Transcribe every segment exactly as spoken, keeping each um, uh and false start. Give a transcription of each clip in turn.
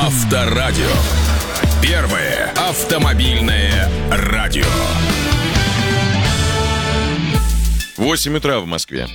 Авторадио. Первое автомобильное радио. восемь утра в Москве.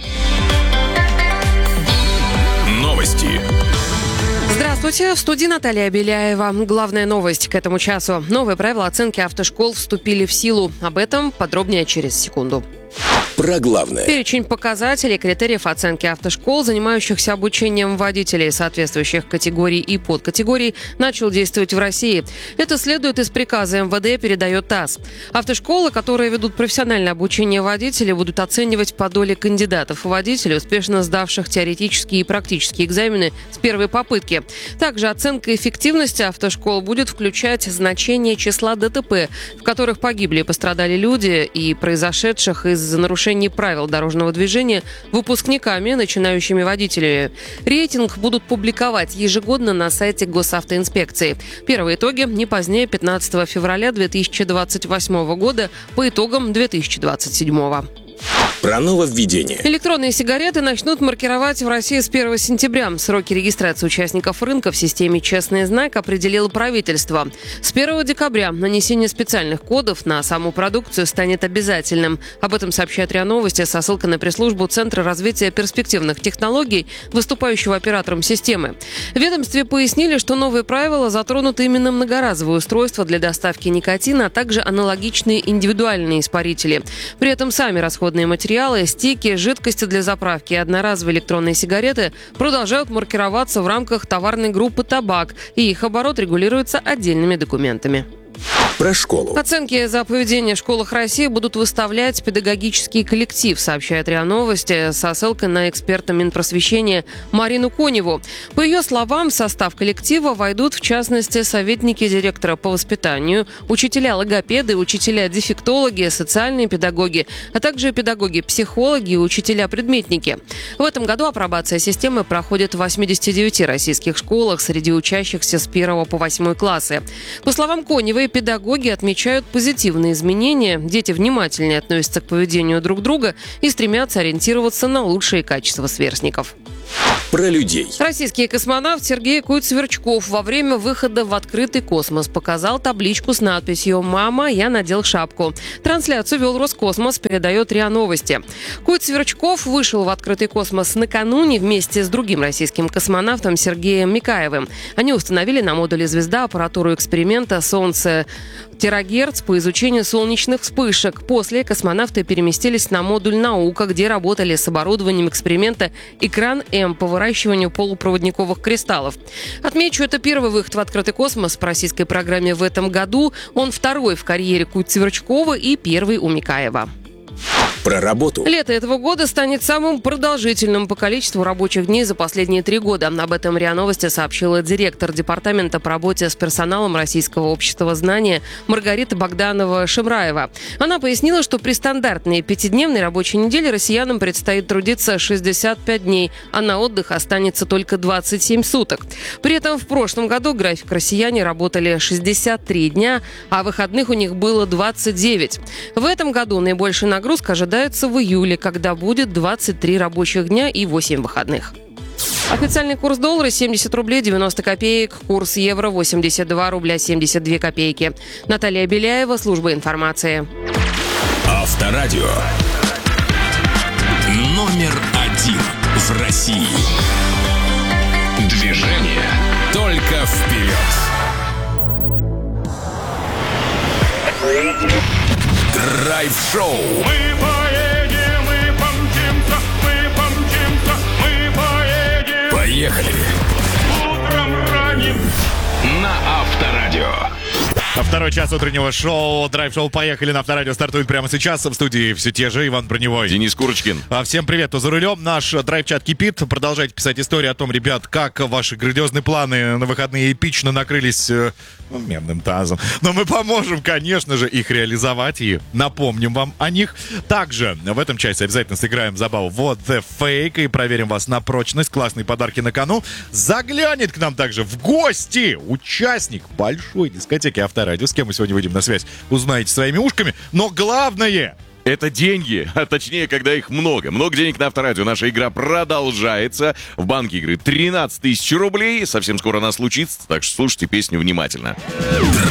Новости. Здравствуйте, в студии Наталья Беляева. Главная новость к этому часу. Новые правила оценки автошкол вступили в силу. Об этом подробнее через секунду. Про главное. Перечень показателей, критериев оценки автошкол, занимающихся обучением водителей соответствующих категорий и подкатегорий, начал действовать в России. Это следует из приказа эм вэ дэ, передает ТАСС. Автошколы, которые ведут профессиональное обучение водителей, будут оценивать по доле кандидатов в водители, успешно сдавших теоретические и практические экзамены с первой попытки. Также оценка эффективности автошкол будет включать значение числа дэ тэ пэ, в которых погибли и пострадали люди, и произошедших из-за нарушения правил дорожного движения выпускниками, начинающими водителями. Рейтинг будут публиковать ежегодно на сайте госавтоинспекции. Первые итоги не позднее пятнадцатого февраля две тысячи двадцать восьмого года по итогам две тысячи двадцать седьмого. Про нововведение. Электронные сигареты начнут маркировать в России с первого сентября. Сроки регистрации участников рынка в системе «Честный знак» определило правительство. С первого декабря нанесение специальных кодов на саму продукцию станет обязательным. Об этом сообщает РИА Новости со ссылкой на пресс-службу Центра развития перспективных технологий, выступающего оператором системы. В ведомстве пояснили, что новые правила затронут именно многоразовые устройства для доставки никотина, а также аналогичные индивидуальные испарители. При этом сами расходные материалы, стики, жидкости для заправки и одноразовые электронные сигареты продолжают маркироваться в рамках товарной группы «Табак», и их оборот регулируется отдельными документами. Про школу. Оценки за поведение в школах России будут выставлять педагогический коллектив, сообщает РИА Новости со ссылкой на эксперта Минпросвещения Марину Коневу. По ее словам, в состав коллектива войдут, в частности, советники директора по воспитанию, учителя-логопеды, учителя-дефектологи, социальные педагоги, а также педагоги-психологи и учителя-предметники. В этом году апробация системы проходит в восьмидесяти девяти российских школах среди учащихся с первого по восьмой классы. По словам Коневой, педагоги отмечают позитивные изменения, дети внимательнее относятся к поведению друг друга и стремятся ориентироваться на лучшие качества сверстников. Про людей. Российский космонавт Сергей Куйт-Сверчков во время выхода в открытый космос показал табличку с надписью «Мама, я надел шапку». Трансляцию вел Роскосмос, передает РИА Новости. Куйт-Сверчков вышел в открытый космос накануне вместе с другим российским космонавтом Сергеем Микаевым. Они установили на модуле «Звезда» аппаратуру эксперимента «Солнце терагерц» по изучению солнечных вспышек. После космонавты переместились на модуль «Наука», где работали с оборудованием эксперимента «Экран-М» по выращиванию полупроводниковых кристаллов. Отмечу, это первый выход в открытый космос по российской программе в этом году. Он второй в карьере Куйт-Сверчкова и первый у Микаева. Про работу. Лето этого года станет самым продолжительным по количеству рабочих дней за последние три года. Об этом РИА Новости сообщила директор департамента по работе с персоналом Российского общества знания Маргарита Богданова-Шемраева. Она пояснила, что при стандартной пятидневной рабочей неделе россиянам предстоит трудиться шестьдесят пять дней, а на отдых останется только двадцать семь суток. При этом в прошлом году график россияне работали шестьдесят три дня, а выходных у них было двадцать девять. В этом году наибольшая нагрузка ожидается в июле, когда будет двадцать три рабочих дня и восемь выходных. Официальный курс доллара семьдесят рублей девяносто копеек, курс евро восемьдесят два рубля семьдесят две копейки. Наталья Беляева, служба информации. Авторадио. Номер один в России. Движение только вперед. Драйв-шоу. Мы поедем, мы помчимся, мы помчимся, мы поедем. Поехали. Утром ранним На Авторадио. А второй час утреннего шоу «Драйв-шоу» «Поехали» на Авторадио стартует прямо сейчас. В студии все те же Иван Броневой, Денис Курочкин. А всем привет, кто за рулем. Наш драйв-чат кипит. Продолжайте писать истории о том, ребят, как ваши грандиозные планы на выходные эпично накрылись э, ну, медным тазом. Но мы поможем, конечно же, их реализовать и напомним вам о них. Также в этом часе обязательно сыграем забаву «What the Fake» и проверим вас на прочность. Классные подарки на кону. Заглянет к нам также в гости участник большой дискотеки Авторадио. С кем мы сегодня выйдем на связь, узнаете своими ушками. Но главное, Это деньги, а точнее, когда их много. Много денег на Авторадио. Наша игра продолжается. В банке игры тринадцать тысяч рублей. Совсем скоро она случится, так что слушайте песню внимательно.